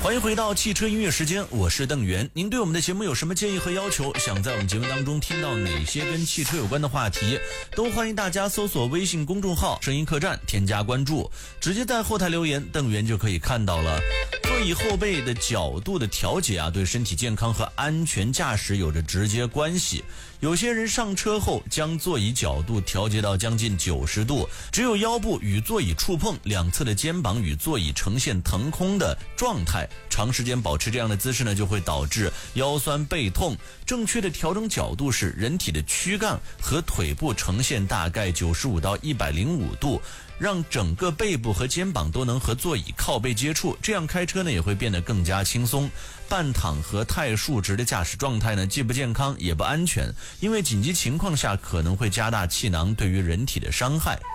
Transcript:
欢迎回到汽车音乐时间，我是邓源。您对我们的节目有什么建议和要求？想在我们节目当中听到哪些跟汽车有关的话题？都欢迎大家搜索微信公众号声音客栈，添加关注，直接在后台留言，邓源就可以看到了。座椅后背的角度的调节对身体健康和安全驾驶有着直接关系。有些人上车后将座椅角度调节到将近90度，只有腰部与座椅触碰，两侧的肩膀与座椅呈现腾空的状态。长时间保持这样的姿势呢，就会导致腰酸背痛。正确的调整角度是人体的躯干和腿部呈现大概95到105度，让整个背部和肩膀都能和座椅靠背接触，这样开车呢也会变得更加轻松。半躺和太竖直的驾驶状态呢，既不健康也不安全，因为紧急情况下可能会加大气囊对于人体的伤害。